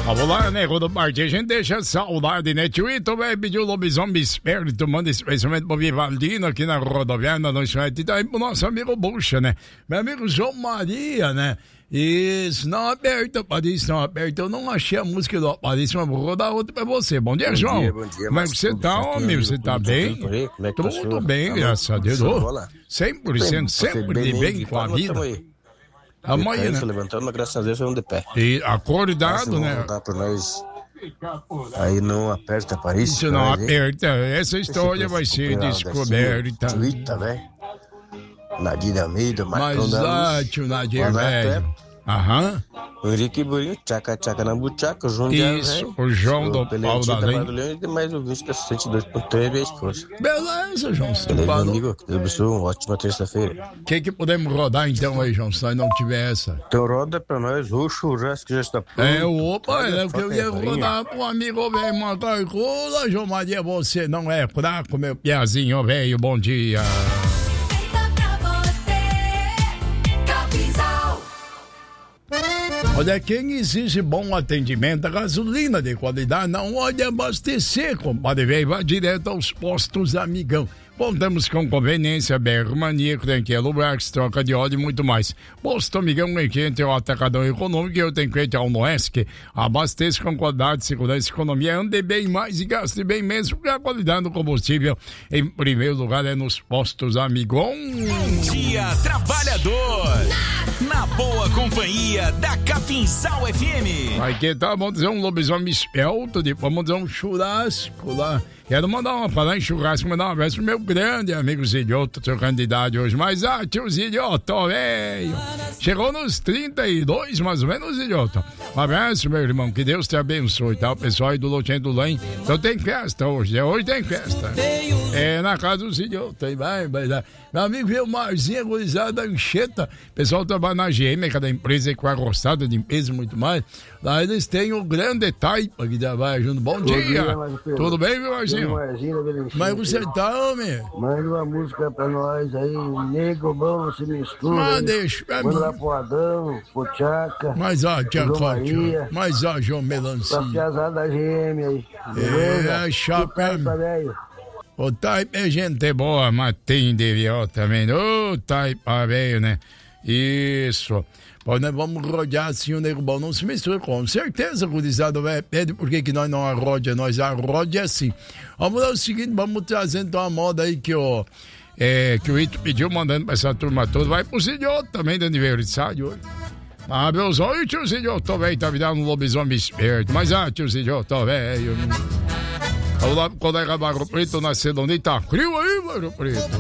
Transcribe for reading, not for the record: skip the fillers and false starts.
Vamos lá, nego do Parque, a gente deixa a saudade, né? Tito vai pedir o lobisomem esperto, manda especialmente pro Vivaldino aqui na rodoviária, no site, e daí pro nosso amigo Bucha, né? Meu amigo João Maria, né? E Sinal Aberto, Paris, Sinal Aberto, eu não achei a música do Paris, mas vou rodar outra pra você. Bom dia, João. Bom dia. Como é que você tá, homem? Você tá bem? Tudo bem, graças a Deus. 100%, sempre bem com a vida. Amanhã, né? Levantando, mas graças a Deus vamos de pé. E acordado, né? Pra nós. Aí não aperta Paris. Isso não aperta. Essa história vai ser descoberta. Tuita, né? Nadir Almeida, Mas tio Nadir, velho. Aham. O Henrique Burinho, tchaca na buchaca, o João Isso, o João do Pau da Lei. E mais o Visca 102.3 vezes coisa. Beleza, João. Beleza, amigo. Deus uma ótima terça-feira. O que podemos rodar então aí, João, se nós não tiver essa? Então roda pra nós o churrasco que já está pronto. Opa, é o que eu ia rodar pro amigo velho Macarcola, João Maria, você não é fraco, meu piazinho velho, bom dia. Olha, quem exige bom atendimento, a gasolina de qualidade, não olha abastecer, compadre, velho, vai direto aos postos Amigão. Contamos com conveniência, BR Mania, Crenquelo Brax, troca de óleo e muito mais. Posto Amigão é quente, é o atacadão econômico, eu tenho que ao Noesc. Abasteça com qualidade, segurança e economia, ande bem mais e gaste bem menos, porque a qualidade do combustível, em primeiro lugar, é nos postos Amigão. Bom dia, trabalhador! Na boa companhia da Capinzal FM. Aqui tá, vamos dizer um lobisomem espelto, vamos dizer um churrasco lá. Quero mandar uma falar em churrasco, mandar um abraço pro meu grande amigo Zilhoto, trocando de idade hoje. Mas, tio Zilhoto, velho. Chegou nos 32, mais ou menos, Zilhoto. Um abraço, meu irmão, que Deus te abençoe, tá? O pessoal aí do Lotinho do Lém. Então tem festa hoje, hoje tem festa. É na casa do Zilhoto, aí vai dar. Meu amigo Vilmarzinho, agorizado da Ancheta. O pessoal trabalha na GM, cada empresa com a roçada de empresa e muito mais. Lá eles têm o grande Taipa que trabalha junto. Bom dia. Tudo bem, Vilmarzinho? Mas você tá, homem? Manda uma música pra nós aí, nego bom, você mistura. Mas deixa pra mim. Manda lá pro Adão, pro Tchaca. Mas tia Cláudia. Mas João Melancia. Pra piazada da GM aí. Chapa. O Taipa é gente boa, mas tem devió também. Ô, Taipa velho, né? Isso. Pois nós vamos rodear assim o nego bom, não se mistura, com certeza, gurizada, vai pede por que nós não arrodeamos, nós arrodeamos assim. Vamos lá, o seguinte, vamos trazendo então a moda aí que o Ito pediu, mandando pra essa turma toda, vai pro Zilhoto também do aniversário hoje. Meus olhos, tio Zilhoto, velho, tá virando um lobisomem esperto, mas tio Zilhoto, velho. Vamos lá pro colega Barro Preto, na Sedonita, frio aí, Barro Preto.